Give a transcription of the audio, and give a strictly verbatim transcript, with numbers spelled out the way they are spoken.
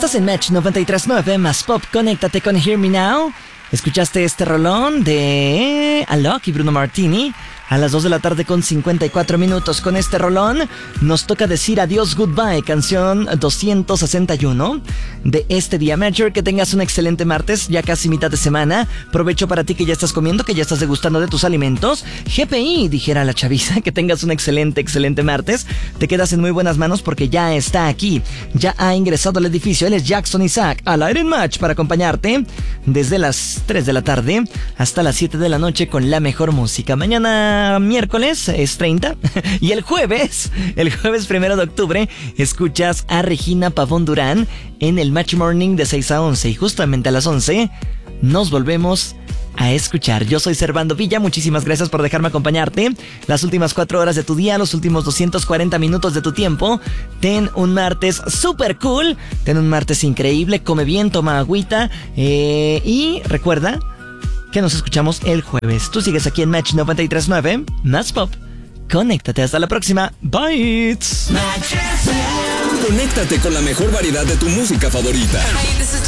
Estás en Match noventa y tres punto nueve más Pop. Conéctate con Hear Me Now. Escuchaste este rolón de Alok y Bruno Martini a las dos de la tarde con cincuenta y cuatro minutos. Con este rolón nos toca decir adiós, goodbye, canción doscientos sesenta y uno de este día Major. Que tengas un excelente martes, ya casi mitad de semana. Provecho para ti que ya estás comiendo, que ya estás degustando de tus alimentos. G P I, dijera la chaviza. Que tengas un excelente, excelente martes. Te quedas en muy buenas manos porque ya está aquí. Ya ha ingresado al edificio. Él es Jackson Isaac, al aire en Match, para acompañarte desde las tres de la tarde hasta las siete de la noche con la mejor música. Mañana miércoles es treinta y el jueves, el jueves primero de octubre, escuchas a Regina Pavón Durán en el Match Morning de seis a once, y justamente a las once nos volvemos a escuchar. Yo soy Servando Villa, muchísimas gracias por dejarme acompañarte las últimas cuatro horas de tu día, los últimos doscientos cuarenta minutos de tu tiempo. Ten un martes super cool, ten un martes increíble, come bien, toma agüita, eh, y recuerda que nos escuchamos el jueves. Tú sigues aquí en Match noventa y tres punto nueve, más Pop. Conéctate, hasta la próxima. Bye. Conéctate con la mejor variedad de tu música favorita.